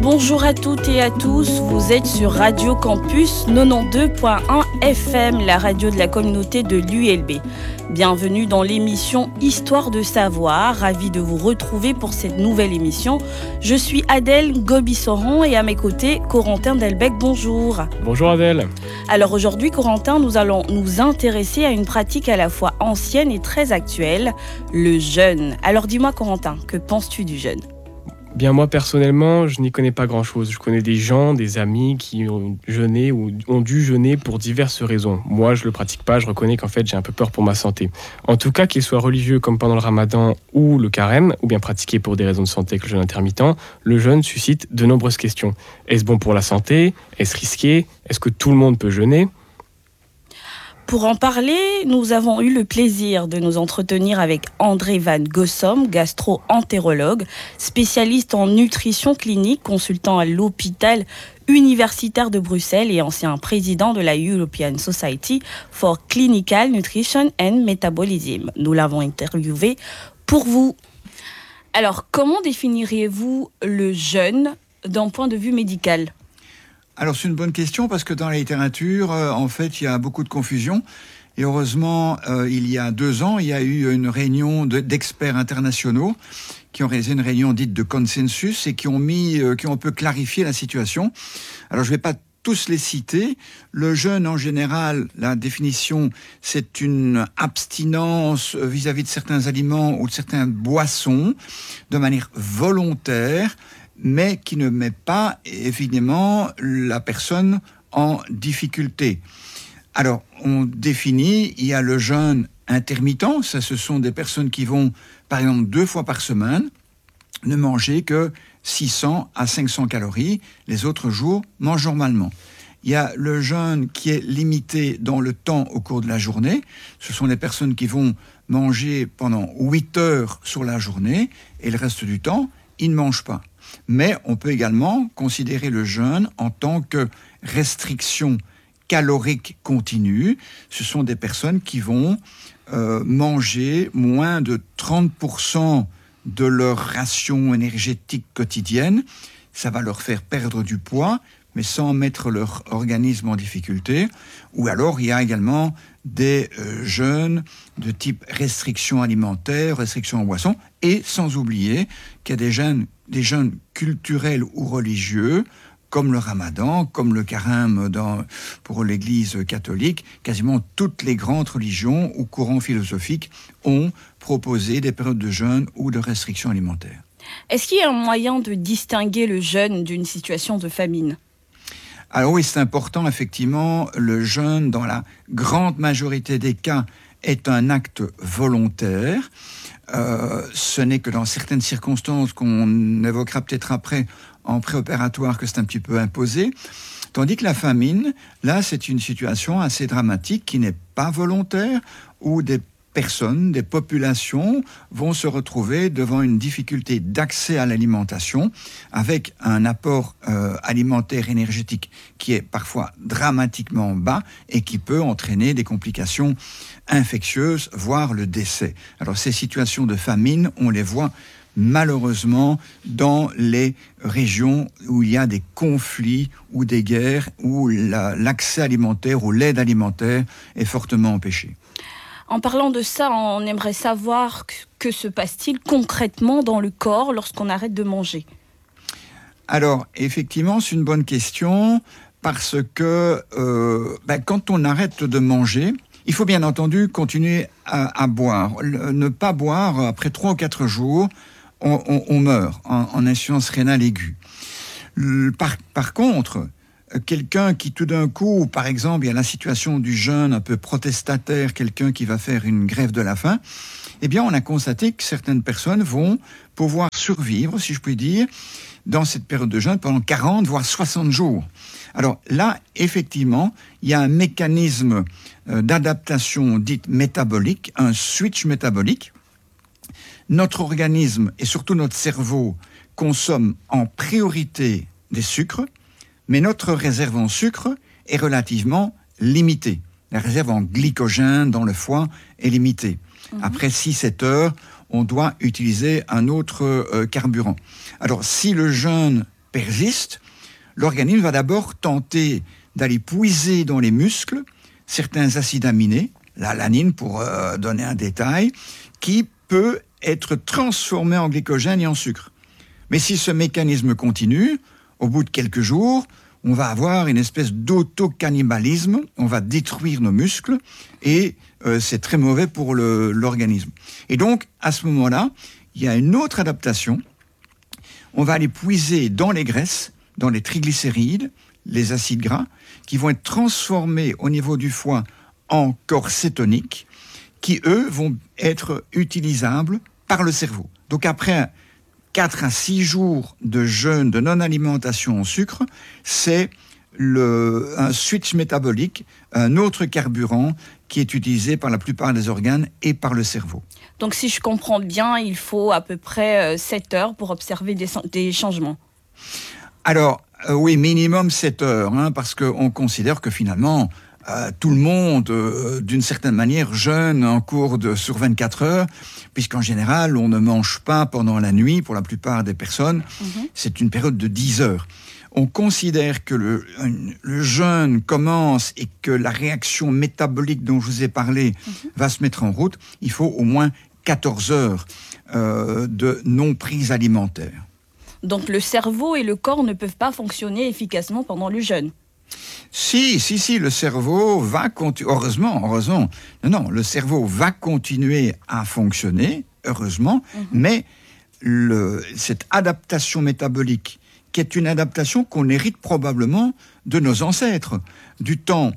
Bonjour à toutes et à tous, vous êtes sur Radio Campus 92.1 FM, la radio de la communauté de l'ULB. Bienvenue dans l'émission Histoire de savoir, ravi de vous retrouver pour cette nouvelle émission. Je suis Adèle Gobi-Soron et à mes côtés, Corentin Delbecq, bonjour. Bonjour Adèle. Alors aujourd'hui, Corentin, nous allons nous intéresser à une pratique à la fois ancienne et très actuelle, le jeûne. Alors dis-moi Corentin, que penses-tu du jeûne ? Bien moi personnellement, je n'y connais pas grand-chose. Je connais des gens, des amis qui ont jeûné ou ont dû jeûner pour diverses raisons. Moi, je le pratique pas, je reconnais qu'en fait, j'ai un peu peur pour ma santé. En tout cas, qu'il soit religieux comme pendant le ramadan ou le carême, ou bien pratiqué pour des raisons de santé avec le jeûne intermittent, le jeûne suscite de nombreuses questions. Est-ce bon pour la santé ? Est-ce risqué ? Est-ce que tout le monde peut jeûner ? Pour en parler, nous avons eu le plaisir de nous entretenir avec André Van Gossom, gastro-entérologue, spécialiste en nutrition clinique, consultant à l'hôpital universitaire de Bruxelles et ancien président de la European Society for Clinical Nutrition and Metabolism. Nous l'avons interviewé pour vous. Alors, comment définiriez-vous le jeûne d'un point de vue médical ? Alors c'est une bonne question parce que dans la littérature, en fait, il y a beaucoup de confusion. Et heureusement, il y a 2 ans, il y a eu une réunion d'experts internationaux qui ont réalisé une réunion dite de consensus et qui ont un peu clarifié la situation. Alors je ne vais pas tous les citer. Le jeûne, en général, la définition, c'est une abstinence vis-à-vis de certains aliments ou de certaines boissons de manière volontaire, mais qui ne met pas, évidemment, la personne en difficulté. Alors, on définit, il y a le jeûne intermittent, ça, ce sont des personnes qui vont, par exemple, 2 fois par semaine, ne manger que 600 à 500 calories, les autres jours mangent normalement. Il y a le jeûne qui est limité dans le temps au cours de la journée, ce sont les personnes qui vont manger pendant 8 heures sur la journée, et le reste du temps, ils ne mangent pas. Mais on peut également considérer le jeûne en tant que restriction calorique continue. Ce sont des personnes qui vont manger moins de 30% de leur ration énergétique quotidienne. Ça va leur faire perdre du poids, mais sans mettre leur organisme en difficulté. Ou alors, il y a également des jeûnes de type restriction alimentaire, restriction en boisson, et sans oublier qu'il y a des jeûnes culturels ou religieux, comme le ramadan, comme le carême pour l'Église catholique. Quasiment toutes les grandes religions ou courants philosophiques ont proposé des périodes de jeûne ou de restriction alimentaire. Est-ce qu'il y a un moyen de distinguer le jeûne d'une situation de famine ? Alors oui, c'est important, effectivement. Le jeûne, dans la grande majorité des cas, est un acte volontaire. Ce n'est que dans certaines circonstances qu'on évoquera peut-être après en préopératoire que c'est un petit peu imposé. Tandis que la famine, là, c'est une situation assez dramatique qui n'est pas volontaire, où des personnes, des populations vont se retrouver devant une difficulté d'accès à l'alimentation avec un apport alimentaire énergétique qui est parfois dramatiquement bas et qui peut entraîner des complications infectieuses, voire le décès. Alors ces situations de famine, on les voit malheureusement dans les régions où il y a des conflits ou des guerres, où l'accès alimentaire ou l'aide alimentaire est fortement empêchée. En parlant de ça, on aimerait savoir que se passe-t-il concrètement dans le corps lorsqu'on arrête de manger ? Alors, effectivement, c'est une bonne question parce que quand on arrête de manger, il faut bien entendu continuer à boire. Ne pas boire, après 3 ou 4 jours, on meurt en insuffisance rénale aiguë. Par contre, quelqu'un qui tout d'un coup, par exemple, il y a la situation du jeûne un peu protestataire, quelqu'un qui va faire une grève de la faim, eh bien on a constaté que certaines personnes vont pouvoir survivre, si je puis dire, dans cette période de jeûne pendant 40 voire 60 jours. Alors là, effectivement, il y a un mécanisme d'adaptation dite métabolique, un switch métabolique. Notre organisme et surtout notre cerveau consomment en priorité des sucres, mais notre réserve en sucre est relativement limitée. La réserve en glycogène dans le foie est limitée. Après 6-7 heures, on doit utiliser un autre carburant. Alors, si le jeûne persiste, l'organisme va d'abord tenter d'aller puiser dans les muscles certains acides aminés, la lanine pour donner un détail, qui peut être transformé en glycogène et en sucre. Mais si ce mécanisme continue, au bout de quelques jours, on va avoir une espèce d'auto-cannibalisme, on va détruire nos muscles et c'est très mauvais pour l'organisme. Et donc, à ce moment-là, il y a une autre adaptation. On va aller puiser dans les graisses, dans les triglycérides, les acides gras, qui vont être transformés au niveau du foie en corps cétoniques, qui, eux, vont être utilisables par le cerveau. Donc après 4 à 6 jours de jeûne, de non-alimentation en sucre, c'est un switch métabolique, un autre carburant qui est utilisé par la plupart des organes et par le cerveau. Donc si je comprends bien, il faut à peu près 7 heures pour observer des changements. Alors, oui, minimum 7 heures, parce qu'on considère que finalement, tout le monde, d'une certaine manière, jeûne en cours sur 24 heures, puisqu'en général, on ne mange pas pendant la nuit, pour la plupart des personnes. C'est une période de 10 heures. On considère que le jeûne commence et que la réaction métabolique dont je vous ai parlé va se mettre en route. Il faut au moins 14 heures de non-prise alimentaire. Donc le cerveau et le corps ne peuvent pas fonctionner efficacement pendant le jeûne. Si, le cerveau va continuer, heureusement, non, le cerveau va continuer à fonctionner, heureusement, mais cette adaptation métabolique, qui est une adaptation qu'on hérite probablement de nos ancêtres, du temps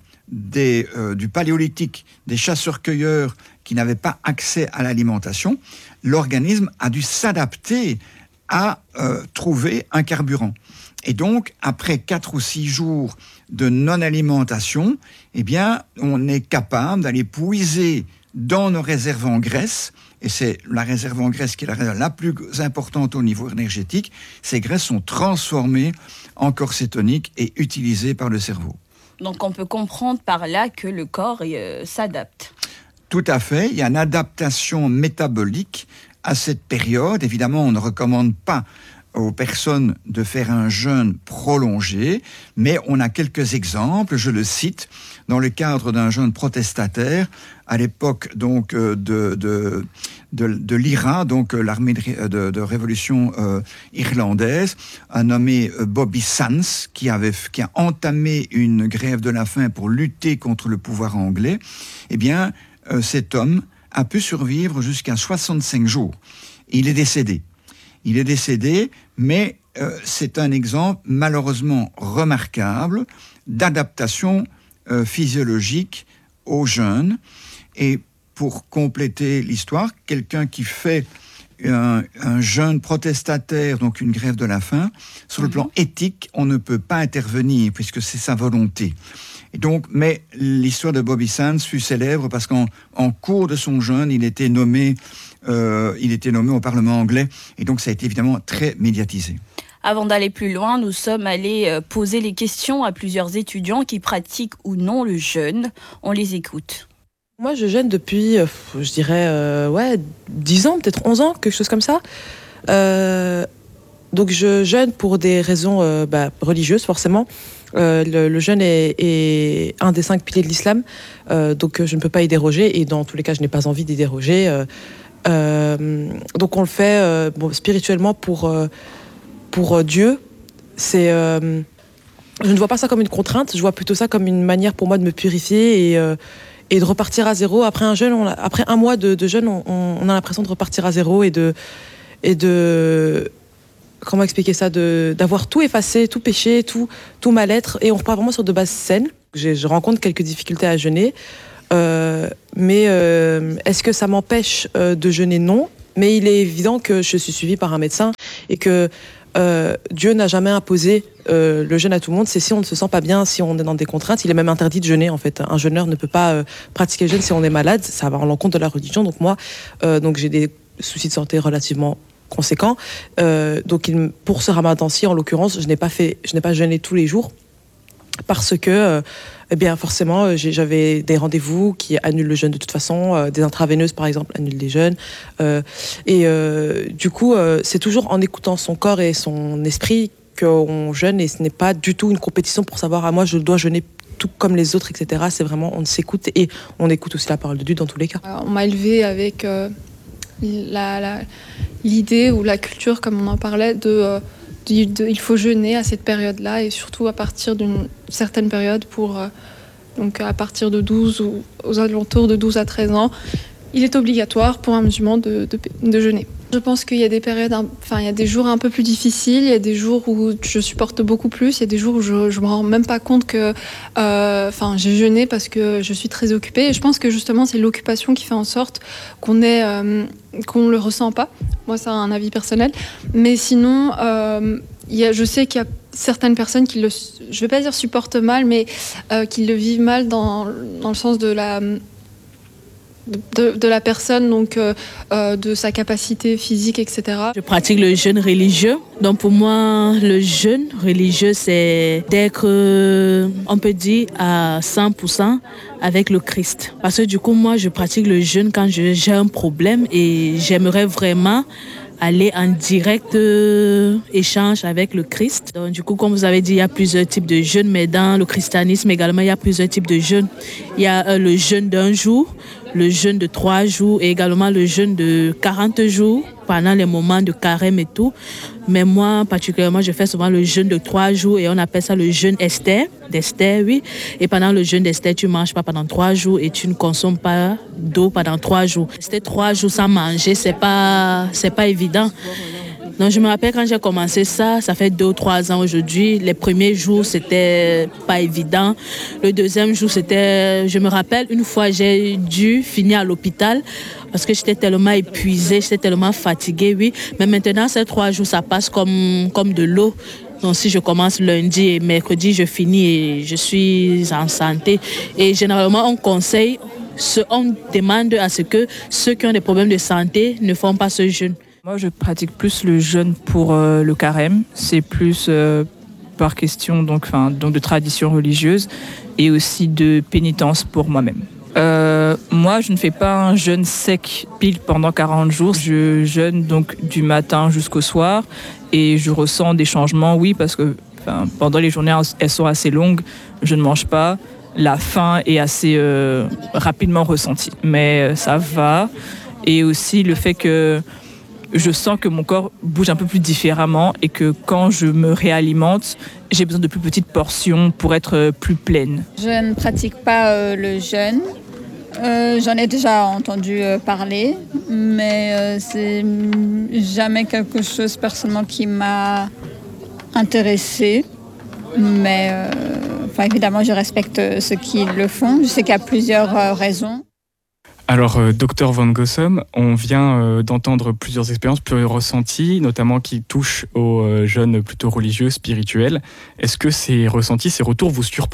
du paléolithique, des chasseurs-cueilleurs qui n'avaient pas accès à l'alimentation, l'organisme a dû s'adapter à trouver un carburant. Et donc, après 4 ou 6 jours de non-alimentation, eh bien, on est capable d'aller puiser dans nos réserves en graisse, et c'est la réserve en graisse qui est la réserve la plus importante au niveau énergétique. Ces graisses sont transformées en corps cétonique et utilisées par le cerveau. Donc, on peut comprendre par là que le corps s'adapte. Tout à fait. Il y a une adaptation métabolique à cette période. Évidemment, on ne recommande pas aux personnes de faire un jeûne prolongé, mais on a quelques exemples, je le cite, dans le cadre d'un jeûne protestataire, à l'époque donc de l'IRA, donc l'armée de révolution irlandaise, un nommé Bobby Sands, qui a entamé une grève de la faim pour lutter contre le pouvoir anglais. Eh bien, cet homme a pu survivre jusqu'à 65 jours. Il est décédé. Mais c'est un exemple malheureusement remarquable d'adaptation physiologique au jeûne. Et pour compléter l'histoire, quelqu'un qui fait un jeûne protestataire, donc une grève de la faim, sur le plan éthique, on ne peut pas intervenir puisque c'est sa volonté. Et donc, mais l'histoire de Bobby Sands fut célèbre parce qu'en cours de son jeûne, il était nommé au Parlement anglais, et donc ça a été évidemment très médiatisé. Avant d'aller plus loin, nous sommes allés poser les questions à plusieurs étudiants qui pratiquent ou non le jeûne. On les écoute. Moi, je jeûne depuis, je dirais, 10 ans, peut-être 11 ans, quelque chose comme ça. Donc je jeûne pour des raisons religieuses, forcément. Le jeûne est un des 5 piliers de l'islam, donc je ne peux pas y déroger, et dans tous les cas, je n'ai pas envie d'y déroger. Donc on le fait spirituellement pour Dieu. Je ne vois pas ça comme une contrainte, je vois plutôt ça comme une manière pour moi de me purifier et de repartir à zéro. Après un mois de jeûne, on a l'impression de repartir à zéro et de comment expliquer ça, d'avoir tout effacé, tout péché, tout mal-être, et on repart vraiment sur de bases saines. Je rencontre quelques difficultés à jeûner, mais est-ce que ça m'empêche de jeûner? Non, mais il est évident que je suis suivie par un médecin et que Dieu n'a jamais imposé le jeûne à tout le monde. C'est si on ne se sent pas bien, si on est dans des contraintes. Il est même interdit de jeûner, en fait. Un jeûneur ne peut pas pratiquer le jeûne si on est malade. Ça va à l'encontre de la religion. Donc moi, j'ai des soucis de santé relativement conséquents. Donc pour ce ramadan-ci, en l'occurrence, je n'ai pas jeûné tous les jours parce que forcément j'avais des rendez-vous qui annulent le jeûne de toute façon, des intraveineuses par exemple annulent les jeûnes, du coup c'est toujours en écoutant son corps et son esprit qu'on jeûne et ce n'est pas du tout une compétition pour savoir moi je dois jeûner tout comme les autres, etc. C'est vraiment on s'écoute et on écoute aussi la parole de Dieu dans tous les cas. On m'a élevée avec l'idée ou la culture, comme on en parlait, il faut jeûner à cette période-là et surtout à partir d'une certaine période donc à partir de 12 ou aux alentours de 12 à 13 ans, il est obligatoire pour un musulman de jeûner. Je pense qu'il y a des périodes, il y a des jours un peu plus difficiles, il y a des jours où je supporte beaucoup plus, il y a des jours où je me rends même pas compte que j'ai jeûné parce que je suis très occupée. Et je pense que justement c'est l'occupation qui fait en sorte qu'on le ressent pas. Moi, c'est un avis personnel. Mais sinon, je sais qu'il y a certaines personnes qui je vais pas dire supportent mal, mais qui le vivent mal dans le sens de la personne, donc de sa capacité physique, etc. Je pratique le jeûne religieux. Donc pour moi, le jeûne religieux, c'est d'être, on peut dire, à 100% avec le Christ. Parce que du coup, moi, je pratique le jeûne quand j'ai un problème et j'aimerais vraiment aller en direct échange avec le Christ. Donc, du coup, comme vous avez dit, il y a plusieurs types de jeûnes, mais dans le christianisme également, il y a plusieurs types de jeûnes. Il y a le jeûne d'1 jour, le jeûne de 3 jours et également le jeûne de 40 jours pendant les moments de carême et tout. Mais moi, particulièrement, je fais souvent le jeûne de 3 jours et on appelle ça le jeûne d'Esther, oui. Et pendant le jeûne d'Esther, tu ne manges pas pendant 3 jours et tu ne consommes pas d'eau pendant 3 jours. Rester 3 jours sans manger, c'est pas évident. Donc je me rappelle quand j'ai commencé ça fait 2 ou 3 ans aujourd'hui. Les premiers jours, c'était pas évident. Le deuxième jour, je me rappelle, une fois, j'ai dû finir à l'hôpital parce que j'étais tellement épuisée, j'étais tellement fatiguée, oui. Mais maintenant, ces 3 jours, ça passe comme de l'eau. Donc si je commence lundi et mercredi, je finis et je suis en santé. Et généralement, on demande à ce que ceux qui ont des problèmes de santé ne font pas ce jeûne. Moi, je pratique plus le jeûne pour le carême. C'est plus par question donc de tradition religieuse et aussi de pénitence pour moi-même. Moi, je ne fais pas un jeûne sec pile pendant 40 jours. Je jeûne donc du matin jusqu'au soir et je ressens des changements, oui, parce que pendant les journées, elles sont assez longues. Je ne mange pas. La faim est assez rapidement ressentie, mais ça va. Et aussi le fait que je sens que mon corps bouge un peu plus différemment et que quand je me réalimente, j'ai besoin de plus petites portions pour être plus pleine. Je ne pratique pas le jeûne. J'en ai déjà entendu parler, mais c'est jamais quelque chose personnellement qui m'a intéressée. Mais évidemment, je respecte ceux qui le font. Je sais qu'il y a plusieurs raisons. Alors, Dr Van Gossom, on vient d'entendre plusieurs expériences, plusieurs ressentis, notamment qui touchent aux jeunes plutôt religieux, spirituels. Est-ce que ces ressentis, ces retours vous surprennent ?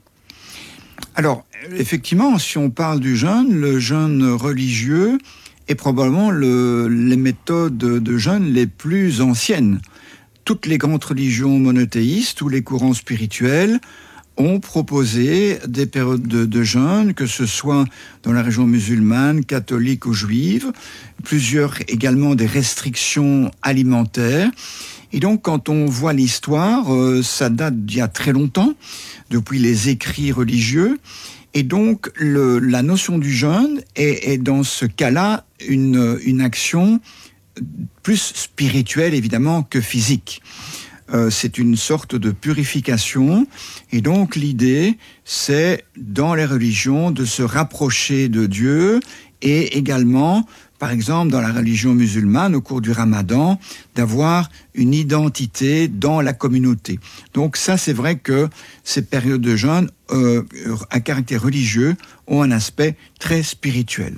Alors, effectivement, si on parle du jeûne, le jeûne religieux est probablement les méthodes de jeûne les plus anciennes. Toutes les grandes religions monothéistes, tous les courants spirituels ont proposé des périodes de jeûne, que ce soit dans la région musulmane, catholique ou juive, plusieurs également des restrictions alimentaires. Et donc, quand on voit l'histoire, ça date d'il y a très longtemps, depuis les écrits religieux. Et donc, la notion du jeûne est dans ce cas-là une action plus spirituelle, évidemment, que physique. C'est une sorte de purification. Et donc, l'idée, c'est, dans les religions, de se rapprocher de Dieu et également, par exemple, dans la religion musulmane, au cours du Ramadan, d'avoir une identité dans la communauté. Donc ça, c'est vrai que ces périodes de jeûne à caractère religieux ont un aspect très spirituel.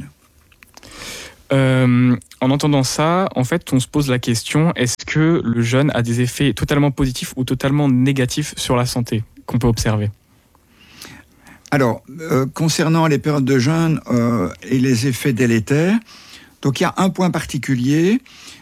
En entendant ça, en fait, on se pose la question, est-ce que le jeûne a des effets totalement positifs ou totalement négatifs sur la santé qu'on peut observer ? Alors, concernant les périodes de jeûne et les effets délétères, donc il y a un point particulier.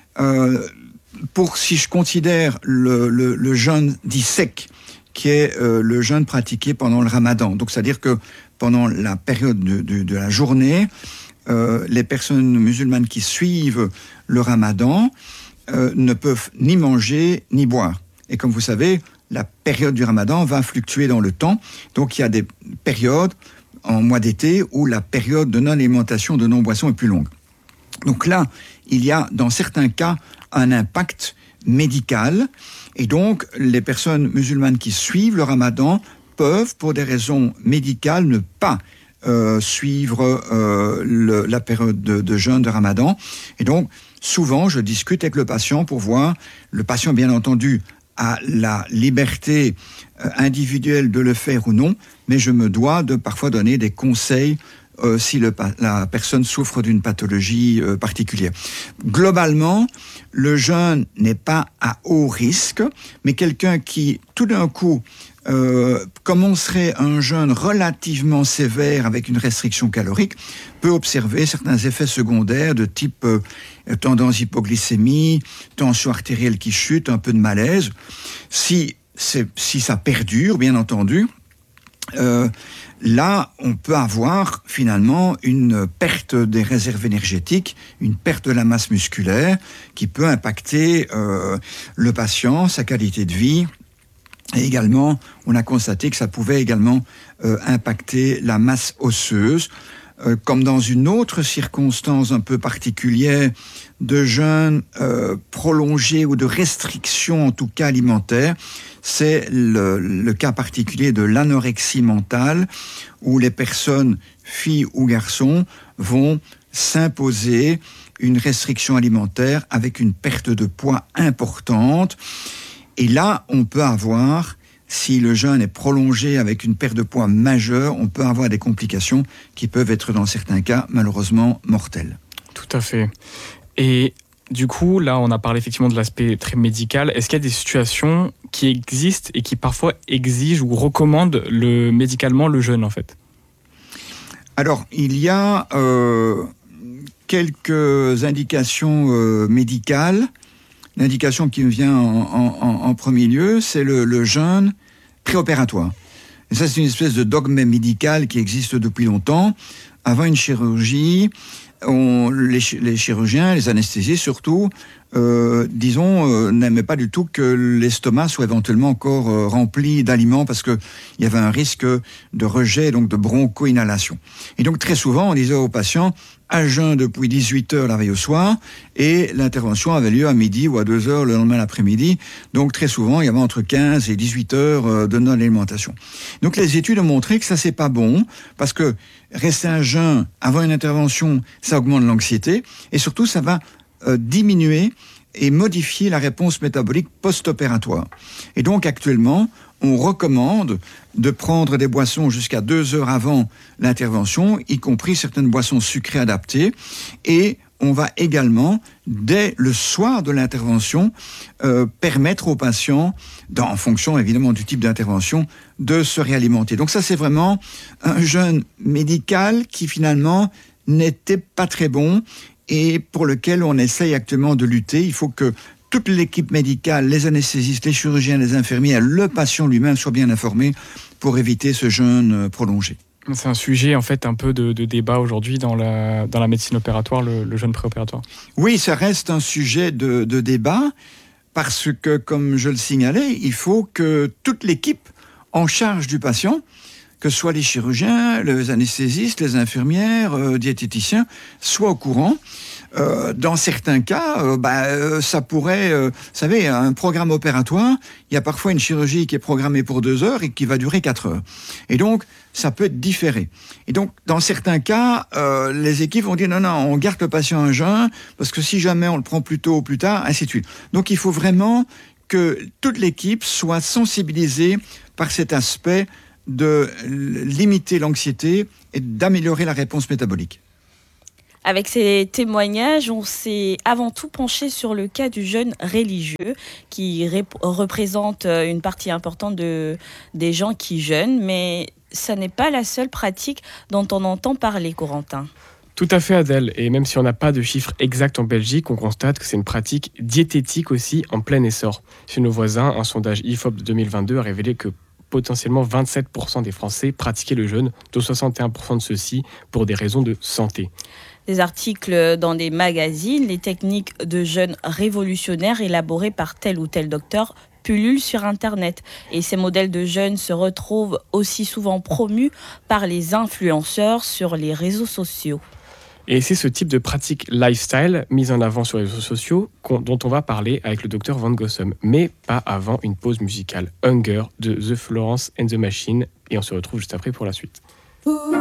Si je considère le jeûne dit sec, qui est le jeûne pratiqué pendant le Ramadan, donc c'est-à-dire que pendant la période de la journée, les personnes musulmanes qui suivent le Ramadan ne peuvent ni manger ni boire. Et comme vous savez, la période du ramadan va fluctuer dans le temps. Donc il y a des périodes en mois d'été où la période de non-alimentation, de non-boisson est plus longue. Donc là, il y a dans certains cas un impact médical. Et donc les personnes musulmanes qui suivent le ramadan peuvent, pour des raisons médicales, ne pas suivre la période de jeûne de ramadan. Et donc, souvent, je discute avec le patient pour voir, le patient, bien entendu, a la liberté individuelle de le faire ou non, mais je me dois de parfois donner des conseils si la personne souffre d'une pathologie particulière. Globalement, le jeûne n'est pas à haut risque, mais quelqu'un qui, tout d'un coup, commencerait un jeûne relativement sévère avec une restriction calorique peut observer certains effets secondaires de type tendance hypoglycémie, tension artérielle qui chute, un peu de malaise. Si ça perdure, bien entendu, là, on peut avoir finalement une perte des réserves énergétiques, une perte de la masse musculaire qui peut impacter le patient, sa qualité de vie. Et également, on a constaté que ça pouvait également impacter la masse osseuse, comme dans une autre circonstance un peu particulière de jeûne prolongé ou de restriction, en tout cas alimentaire. C'est le cas particulier de l'anorexie mentale, où les personnes, filles ou garçons, vont s'imposer une restriction alimentaire avec une perte de poids importante. Et là, on peut avoir, si le jeûne est prolongé avec une perte de poids majeure, on peut avoir des complications qui peuvent être, dans certains cas, malheureusement mortelles. Tout à fait. Et du coup, là, on a parlé effectivement de l'aspect très médical. Est-ce qu'il y a des situations qui existent et qui parfois exigent ou recommandent médicalement le jeûne, en fait ? Alors, il y a quelques indications médicales. L'indication qui me vient en premier lieu, c'est le jeûne préopératoire. Et ça, c'est une espèce de dogme médical qui existe depuis longtemps. Avant une chirurgie, les chirurgiens, les anesthésistes surtout, n'aimaient pas du tout que l'estomac soit éventuellement encore rempli d'aliments parce qu'il y avait un risque de rejet, donc de broncho-inhalation. Et donc très souvent, on disait aux patients, à jeun depuis 18h la veille au soir, et l'intervention avait lieu à midi ou à 2h le lendemain l'après-midi. Donc très souvent, il y avait entre 15 et 18 heures de non-alimentation. Donc les études ont montré que ça, c'est pas bon, parce que rester à jeun avant une intervention, ça augmente l'anxiété, et surtout, ça va diminuer et modifier la réponse métabolique post-opératoire. Et donc actuellement, on recommande de prendre des boissons jusqu'à 2 heures avant l'intervention, y compris certaines boissons sucrées adaptées, et on va également, dès le soir de l'intervention, permettre aux patients, en fonction évidemment du type d'intervention, de se réalimenter. Donc ça, c'est vraiment un jeûne médical qui finalement n'était pas très bon et pour lequel on essaye actuellement de lutter. Il faut que toute l'équipe médicale, les anesthésistes, les chirurgiens, les infirmiers, le patient lui-même soient bien informés pour éviter ce jeûne prolongé. C'est un sujet en fait un peu de débat aujourd'hui dans la médecine opératoire, le jeûne préopératoire. Oui, ça reste un sujet de débat parce que, comme je le signalais, il faut que toute l'équipe en charge du patient, que ce soit les chirurgiens, les anesthésistes, les infirmières, diététiciens, soient au courant. Dans certains cas, ça pourrait... vous savez, un programme opératoire, il y a parfois une chirurgie qui est programmée pour 2 heures et qui va durer 4 heures. Et donc, ça peut être différé. Et donc, dans certains cas, les équipes vont dire non, on garde le patient à jeun, parce que si jamais on le prend plus tôt ou plus tard, ainsi de suite. Donc, il faut vraiment que toute l'équipe soit sensibilisée par cet aspect de limiter l'anxiété et d'améliorer la réponse métabolique. Avec ces témoignages, on s'est avant tout penché sur le cas du jeûne religieux qui représente une partie importante des gens qui jeûnent, mais ça n'est pas la seule pratique dont on entend parler, Corentin. Tout à fait, Adèle. Et même si on n'a pas de chiffres exacts en Belgique, on constate que c'est une pratique diététique aussi en plein essor. Chez nos voisins, un sondage IFOP de 2022 a révélé que potentiellement 27% des Français pratiquaient le jeûne, dont 61% de ceux-ci pour des raisons de santé. Des articles dans des magazines, les techniques de jeûne révolutionnaires élaborées par tel ou tel docteur pullulent sur Internet. Et ces modèles de jeunes se retrouvent aussi souvent promus par les influenceurs sur les réseaux sociaux. Et c'est ce type de pratique lifestyle mise en avant sur les réseaux sociaux dont on va parler avec le docteur Van Gossum, mais pas avant une pause musicale. Hunger de The Florence and the Machine, et on se retrouve juste après pour la suite.